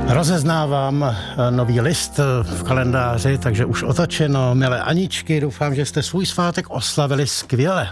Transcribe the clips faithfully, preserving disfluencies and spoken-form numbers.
Rozeznávám nový list v kalendáři, takže už otočeno. Milé Aničky, doufám, že jste svůj svátek oslavili skvěle.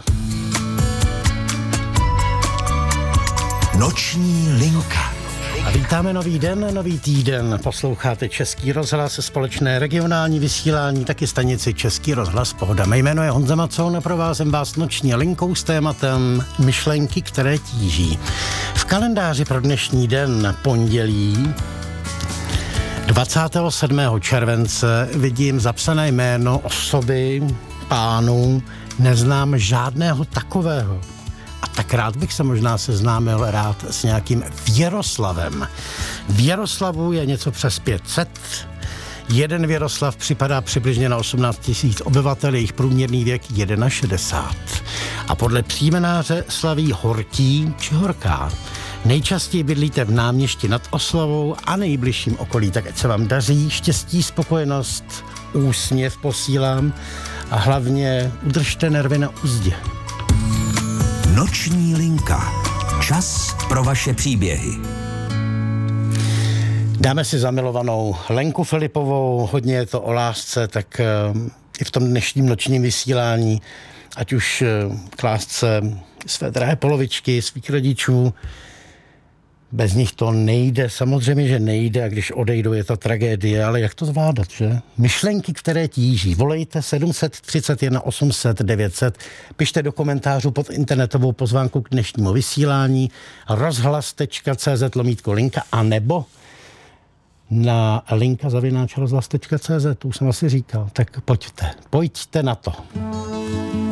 Noční linka. A vítáme nový den, nový týden. Posloucháte Český rozhlas, společné regionální vysílání, taky stanici Český rozhlas Pohoda. Mé jméno je Honza Macon a provázím vás noční linkou s tématem myšlenky, které tíží. V kalendáři pro dnešní den pondělí dvacátého sedmého července vidím zapsané jméno osoby, pánu, neznám žádného takového. A tak rád bych se možná seznámil rád s nějakým Věroslavem. Věroslavu je něco přes pět set. Jeden Věroslav připadá přibližně na osmnáct tisíc obyvatel, jejich průměrný věk šedesát jedna. A podle příjmenáře slaví Horký či Horká. Nejčastěji bydlíte v Náměšti nad Oslavou a nejbližším okolí, tak ať se vám daří, štěstí, spokojenost, úsměv posílám a hlavně udržte nervy na uzdě. Noční linka. Čas pro vaše příběhy. Dáme si zamilovanou Lenku Filipovou, hodně je to o lásce, tak i v tom dnešním nočním vysílání, ať už k lásce své drahé polovičky, svých rodičů, bez nich to nejde, samozřejmě, že nejde, a když odejdou, je to tragédie, ale jak to zvládat, že? Myšlenky, které tíží. Volejte sedm set třicet jedna osm set devět set, pište do komentářů pod internetovou pozvánku k dnešnímu vysílání rozhlas tečka cé zet lomítko linka, anebo na linka zavináč rozhlas tečka cé zet, to už jsem asi říkal, tak pojďte, pojďte na to.